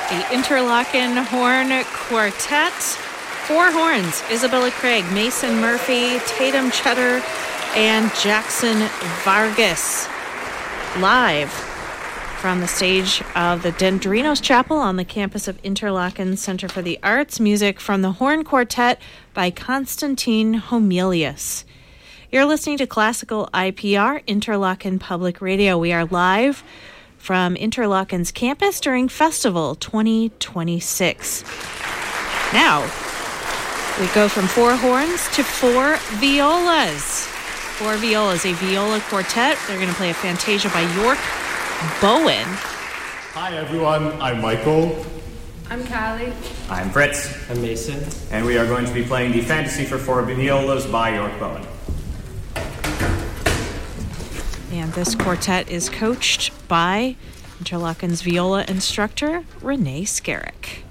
The Interlochen Horn Quartet. 4 horns: Isabella Craig, Mason Murphy, Tatum Cheddar, and Jackson Vargas. Live from the stage of the Dendrinos Chapel on the campus of Interlochen Center for the Arts. Music from the Horn Quartet by Konstantin Homilius. You're listening to Classical IPR, Interlochen Public Radio. We are live from Interlochen's campus during Festival 2026. Now, we go from 4 horns to 4 violas. 4 violas, a viola quartet. They're going to play a Fantasia by York Bowen. Hi everyone, I'm Michael. I'm Callie. I'm Fritz. I'm Mason. And we are going to be playing the Fantasy for 4 violas by York Bowen. And this quartet is coached by Interlochen's viola instructor, Renee Skerrick.